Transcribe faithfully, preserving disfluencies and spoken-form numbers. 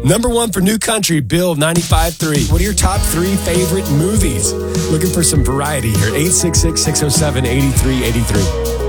Number one for New Country, Bill ninety-five point three. What are your top three favorite movies? Looking for some variety here. eight six six, six oh seven, eight three eight three.